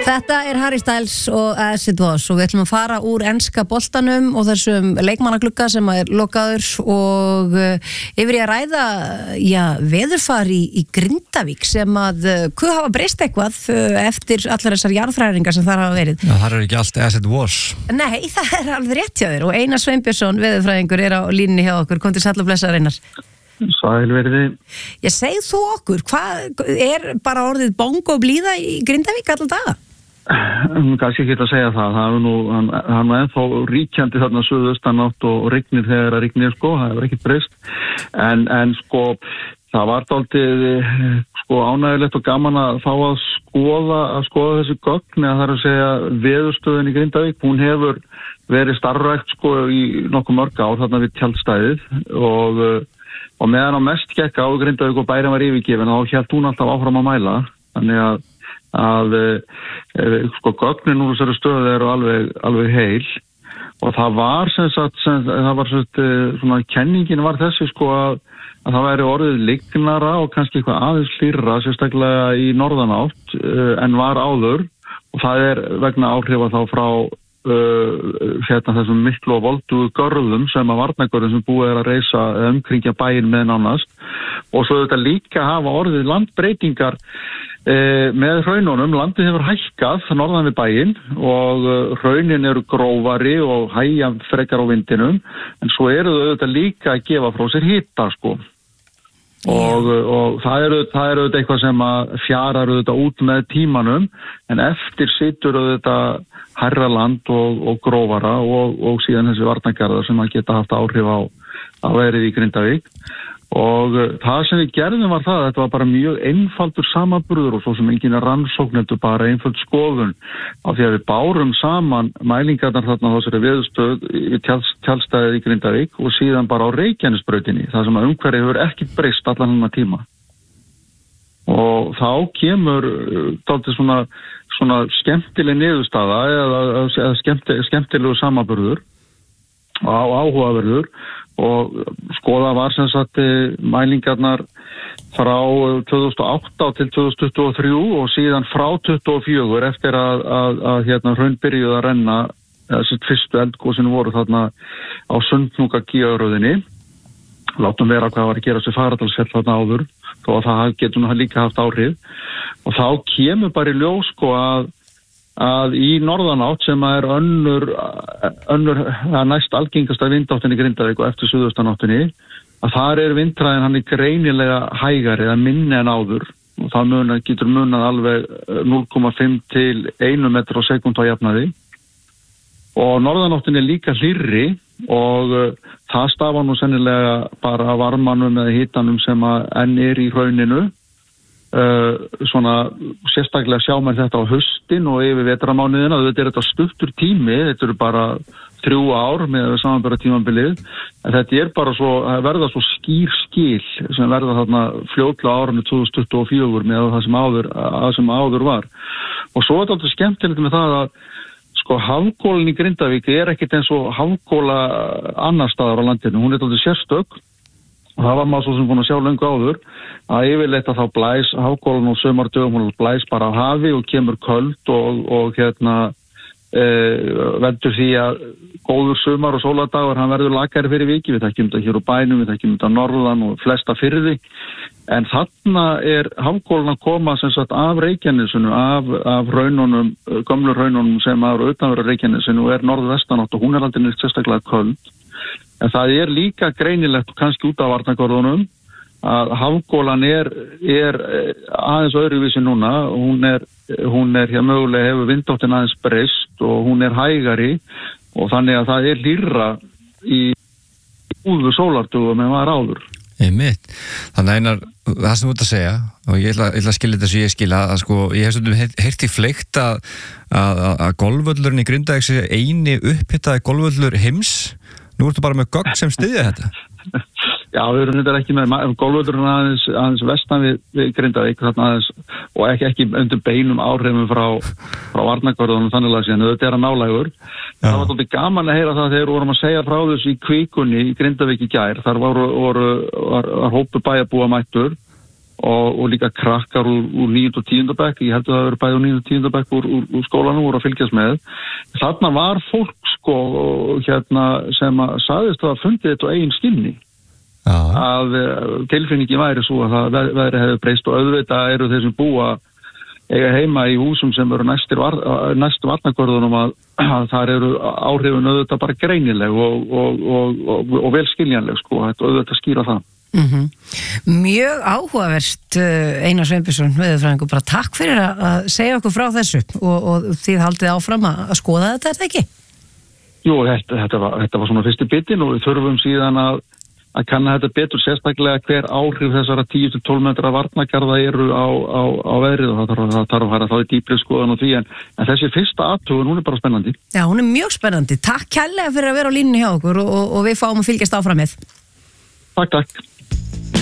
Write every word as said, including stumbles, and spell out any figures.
Þetta er Harry Styles og As It Was og við ætlum að fara úr enska boltanum og þessum leikmannaglugga sem er lokaður og yfir í að ræða já, veðurfar í, í Grindavík sem að hvað hafa breyst eitthvað eftir allar þessar jarðhræringar sem þar hafa verið. Já, það er ekki allt As It Was. Nei, það er alveg rétt hjá þér og Einar Sveinbjörnsson, veðurfræðingur, er á línunni hjá okkur. Kom til sæll og blessaður, Einar. Sæl verði. Ég segi þú okkur, hvað er bara orðið bongo blíða í Grindavík allan daga? Kannski ekki að segja það, það er nú, hann, hann er ennþá ríkjandi þarna suðaustanátt og rignir þegar að rignir sko, það er ekkert breyst, en, en sko, það var dálítið sko ánægilegt og gaman að fá að skoða, að skoða þessi gögn, eða það er að segja veðurstöðin í Grindavík, hún hefur verið starfrækt sko í nokkuð mörg ár þarna við tjaldstæðið og, og meðan á mest gekk á Grindavík og bærin var yfirgefin, þá hélt hún alltaf áfram að mæla, þannig að að e, sko gögnin úr þessari stöðu eru alveg, alveg heil og það var sem sagt, sem, það var sagt, svona kenningin var þessi sko að, að það væri orðið lignara og kannski eitthvað aðeins hlýrra sérstaklega í norðanátt e, en var áður og það er vegna áhrifa þá frá e, hérna þessum miklu og voldugu görðum sem að varnargörðum sem búið er að reisa umkringja bæinn með nánast og svo þetta líka hafa orðið landbreytingar E, með hraununum, landið hefur hækkað norðan við bæinn og uh, hraunin eru grófari og hægja frekar á vindinum en svo eru þau auðvitað líka að gefa frá sér hita sko og, og það eru það eru auðvitað eitthvað sem að fjarar auðvitað út með tímanum en eftir situr auðvitað hærra land og, og grófara og, og síðan þessi varnargarðar sem að geta haft áhrif á, á veðrið í Grindavík og það sem við gerðum var það að þetta var bara mjög einfaldur samanburður og svo sem enginn rannsókn heldur bara einföld skoðun af því að við bárum saman mælingarnar þarna á þessari veðurstöð í tjaldstæðið í Grindavík og síðan bara á Reykjanesbrautinni það sem að umhverfið hefur ekki breyst allan hennar tíma og þá kemur dálítið svona, svona skemmtileg niðurstaða eða, eða skemmti, skemmtilegu samanburður og áhugaverður og skoða var sem sagt mælingarnar frá tvö þúsund og átta til tvö þúsund tuttugu og þrjú og síðan frá tuttugu og fjögur eftir að, að, að hérna hraun byrjuði að renna þessi fyrstu eldgosinu voru þarna á Sundhnúka gígaröðinni látum vera hvað var að gera sér Fagradalsfjall þarna áður þó að það getur nú líka haft áhrif og þá kemur bara í ljós sko að að í norðanátt sem er önnur, önnur næst algengasta vindáttin í Grindavík og eftir suðaustanáttinni að þar er vindhraðin hann er greinilega hægari eða minni en áður og það munar, getur munað alveg núll komma fimm til einn metr á sekúndu á jafnaði og norðanáttin er líka hlýrri og uh, það stafar nú sennilega bara varmanum eða hitanum sem að enn er í hrauninu Uh, svona sérstaklega sjá mér þetta á haustin og yfir vetramánuðina þetta er þetta stuttur tími, þetta eru bara þrjú ár með samanbera tímabilið en þetta er bara svo, verða svo skýr skil sem verða þarna fljótlega árinu tvö þúsund tuttugu og fjögur með það sem áður, að sem áður var og svo er þetta skemmtilegt með það að sko hafgólin í Grindavík er ekkert eins og hafgóla annar staðar á landinu, hún er þetta sérstök og það var maður svo sem búin að sjá löngu áður að yfirleitt að þá blæs hafgólan og sömardögum hún blæs bara á hafi og kemur köld og, og hérna e, veldur því að góður sömar og sóladagur hann verður lakari fyrir viki, við þekkjum þetta hér á bænum, við þekkjum þetta norðan og flesta firði en þarna er hafgólan að koma sem sagt af Reykjanesinu, af, af raununum, gömlu raununum sem eru utanverðu Reykjanesinu og er norðvestanátt og hún er aldrei neitt sérstaklega köld en það er líka greinilegt kannski út af varnargörðunum að hafgólan er, er aðeins öðruvísi núna, hún er, hún er hér mögulega hefur vindáttin aðeins breyst og hún er hægari og þannig að það er hlýrra í úðu sólardugum en var áður. Einmitt. Þannig Einar, það sem þú ert að segja og ég ætla, ég ætla að skilja þetta sem ég skilja að sko, ég hef stundum heyrt í fleikt að, að, að golfvöllurinn í Grindavík sé eini upphitaði golfvöllur heims. Nú ertu bara með gögn sem styðja þetta. Já, við erum þetta ekki með golfvöllurinn aðeins, aðeins vestan við, við Grindavík þarna aðeins og ekki, ekki undir beinum áhrifum frá, frá varnargörðunum þannig að þetta er að nálægur. Já. Það var þóttið gaman að heyra það þegar við vorum að segja frá þessu í Kvíkunni í Grindavík í gær. Þar voru, voru, var, var hópu bæjarbúa mættur og, og líka krakkar úr, úr níunda og tíunda bekk, ég held að það verið bæði úr níunda og tíunda bekk úr, úr, úr skólanum voru að fylgjast með. Þarna var fólk sko hérna sem að sagðist að fundið þetta á eigin skilni. Já. Að tilfinningi væri svo að það væri hefði breyst og auðvitað eru þeir sem búa eiga heima í húsum sem eru næstir var, næstu varnargörðunum að, að þar eru áhrifin auðvitað bara greinileg og, og, og, og, og vel skiljanleg sko, þetta auðvitað skýra það. Mm-hmm. Mjög áhugaverst Einar Sveinbjörnsson, veðurfræðingur, bara takk fyrir að segja okkur frá þessu og, og þið haldið áfram að skoða þetta, er það ekki? Jú, þetta, þetta, var, þetta var svona fyrsti bitin og við þurfum síðan að að kanna þetta betur, sérstaklega hver áhrif þessara tíu til tólf metra varnargarða eru á, á, á veðrið og það þarf, það þarf að fara þá í dýpri skoðun og því en, en þessi fyrsta athugun, hún er bara spennandi. Já, hún er mjög spennandi. Takk kærlega fyrir að vera á línunni hjá okkur og, og, og við fáum að fylgjast áfram með. Takk, takk.